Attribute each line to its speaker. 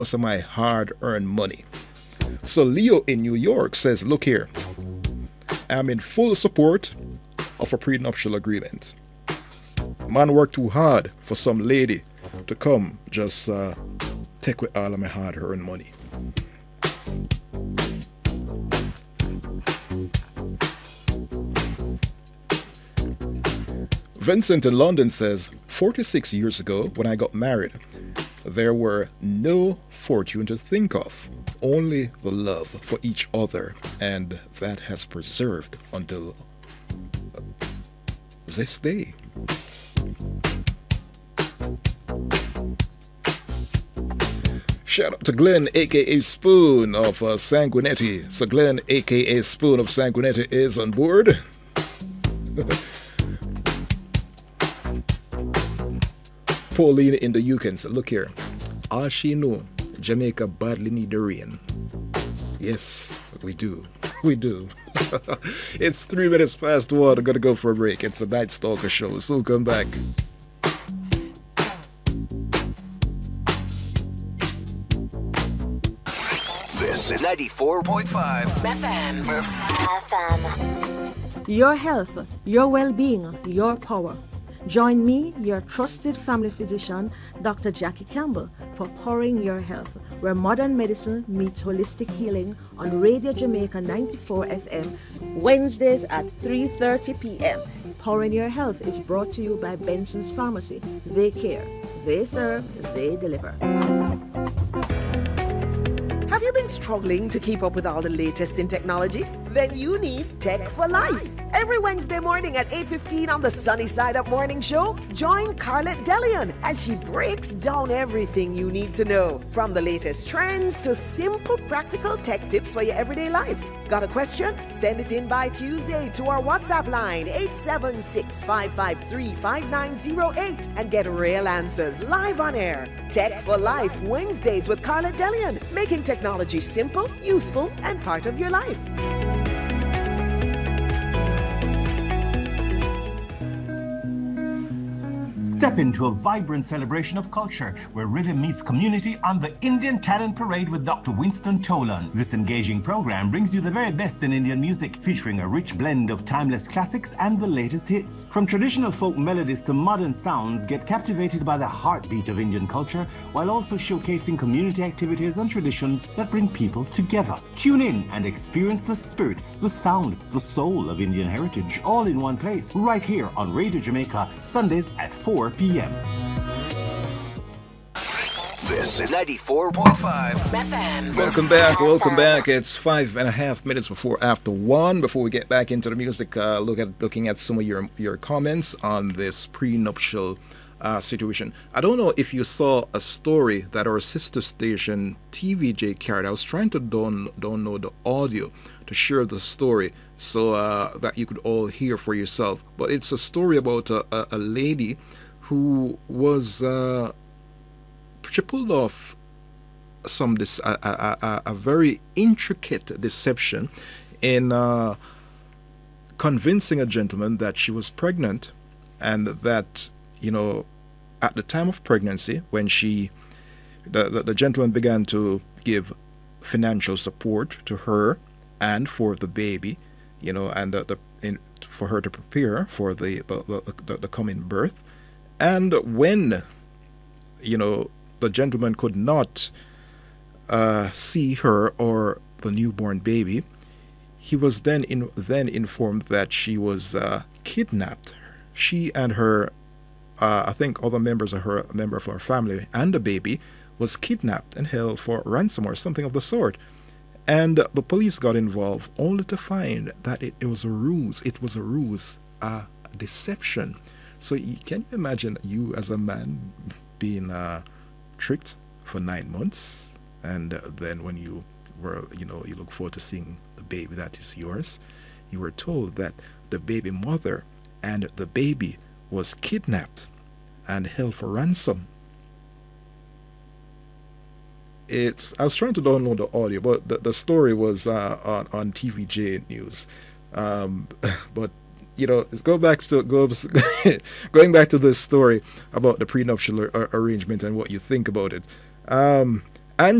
Speaker 1: most of my hard-earned money. So Leo in New York says, look here, I'm in full support of a prenuptial agreement. Man worked too hard for some lady to come just take with all of my hard-earned money. Vincent in London says, 46 years ago when I got married, there were no fortune to think of, only the love for each other, and that has preserved until this day. Shout out to Glenn, aka Spoon of Sanguinetti. So Glenn, aka Spoon of Sanguinetti, is on board. Pauline in the UK said, look here, all she know, Jamaica badly need the rain. Yes, we do. We do. It's 3 minutes past 1. I'm going to go for a break. It's a Night Stalker show. So come back.
Speaker 2: This is 94.5
Speaker 3: FM.
Speaker 4: Your health, your well-being, your power. Join me, your trusted family physician, Dr. Jackie Campbell, for Powering Your Health, where modern medicine meets holistic healing on Radio Jamaica 94 FM, Wednesdays at 3:30 p.m. Powering Your Health is brought to you by Benson's Pharmacy. They care, they serve, they deliver.
Speaker 3: Have you been struggling to keep up with all the latest in technology? Then you need Tech for Life. Every Wednesday morning at 8:15 on the Sunny Side Up Morning Show, join Carlette Delion as she breaks down everything you need to know, from the latest trends to simple practical tech tips for your everyday life. Got a question? Send it in by Tuesday to our WhatsApp line 876-553-5908 and get real answers live on air. Tech for Life Wednesdays with Carlette Delion, making technology simple, useful, and part of your life.
Speaker 5: Step into a vibrant celebration of culture where rhythm meets community on the Indian Talent Parade with Dr. Winston Tolan. This engaging program brings you the very best in Indian music, featuring a rich blend of timeless classics and the latest hits. From traditional folk melodies to modern sounds, get captivated by the heartbeat of Indian culture while also showcasing community activities and traditions that bring people together. Tune in and experience the spirit, the sound, the soul of Indian heritage all in one place, right here on Radio Jamaica, Sundays at 4 p.m.
Speaker 2: This is 94.5
Speaker 3: FM.
Speaker 1: Welcome back. It's 5.5 minutes before after 1. Before we get back into the music, looking at some of your comments on this prenuptial situation. I don't know if you saw a story that our sister station TVJ carried. I was trying to download the audio to share the story so that you could all hear for yourself. But it's a story about a lady who was she pulled off a very intricate deception in convincing a gentleman that she was pregnant, and that, you know, at the time of pregnancy, when the gentleman began to give financial support to her and for the baby, you know, and for her to prepare for the coming birth. And when, you know, the gentleman could not see her or the newborn baby, he was then informed that she was kidnapped. She and her, I think other members of her, a member of her family, and the baby was kidnapped and held for ransom or something of the sort. And the police got involved only to find that it was a ruse. It was a ruse, a deception. So can you imagine you as a man being tricked for 9 months, and then when you were, you know, you look forward to seeing the baby that is yours, you were told that the baby mother and the baby was kidnapped and held for ransom. I was trying to download the audio, but the story was on TVJ News. But you know, going back to this story about the prenuptial arrangement and what you think about it.